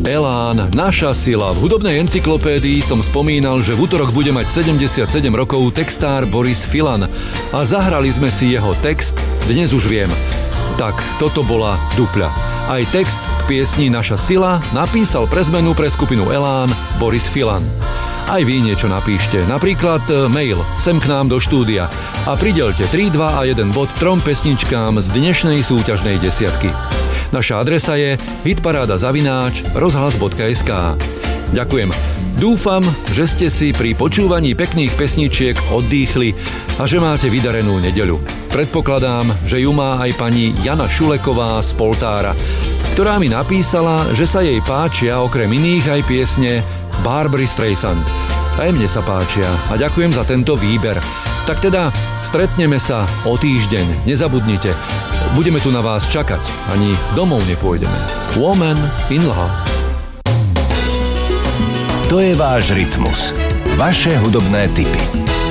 Elán, naša sila. V hudobnej encyklopédii som spomínal, že v utorok bude mať 77 rokov textár Boris Filan a zahrali sme si jeho text, dnes už viem. Tak, toto bola dupľa. Aj text k piesni Naša sila napísal pre zmenu pre skupinu Elán Boris Filan. Aj vy niečo napíšte, napríklad mail sem k nám do štúdia a pridelte 3, 2 a 1 bod 3 pesničkám z dnešnej súťažnej desiatky. Naša adresa je hitparáda@rozhlas.sk. Ďakujem. Dúfam, že ste si pri počúvaní pekných pesničiek oddýchli a že máte vydarenú nedeľu. Predpokladám, že ju má aj pani Jana Šuleková z Poltára, ktorá mi napísala, že sa jej páčia okrem iných aj piesne Barbary Streisand. Aj mne sa páčia a ďakujem za tento výber. Tak teda, stretneme sa o týždeň. Nezabudnite, budeme tu na vás čakať. Ani domov nepôjdeme. Woman in Love. To je váš rytmus. Vaše hudobné tipy.